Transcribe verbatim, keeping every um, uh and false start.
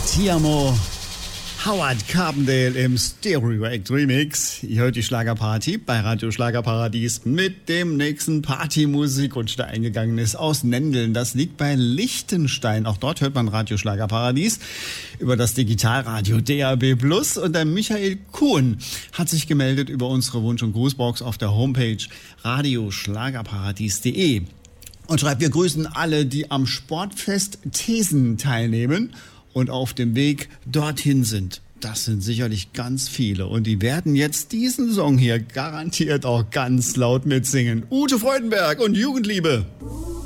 Tiamo, Howard Carpendale im Stereo Act Remix. Ihr hört die Schlagerparty bei Radio Schlagerparadies mit dem nächsten Partymusikwunsch, der eingegangen ist aus Nendeln. Das liegt bei Liechtenstein. Auch dort hört man Radio Schlagerparadies über das Digitalradio D A B Plus. Und der Michael Kuhn hat sich gemeldet über unsere Wunsch- und Grußbox auf der Homepage radioschlagerparadies punkt de. Und schreibt, wir grüßen alle, die am Sportfest Thesen teilnehmen und auf dem Weg dorthin sind. Das sind sicherlich ganz viele. Und die werden jetzt diesen Song hier garantiert auch ganz laut mitsingen. Ute Freudenberg und Jugendliebe.